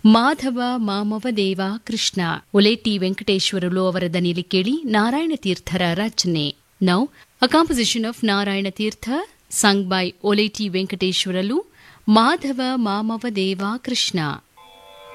ಮಾಧವ ಮಾಮವ ದೇವ ಕೃಷ್ಣ ಒಲೇಟಿ ವೆಂಕಟೇಶ್ವರಲು ಅವರ ದನಿಯಲ್ಲಿ ಕೇಳಿ ನಾರಾಯಣ ತೀರ್ಥರ ರಚನೆ. Now a composition of Narayana Tirtha sung by ಒಲೇಟಿ Venkateswarlu, Madhava ಮಾಮವ ದೇವ ಕೃಷ್ಣ.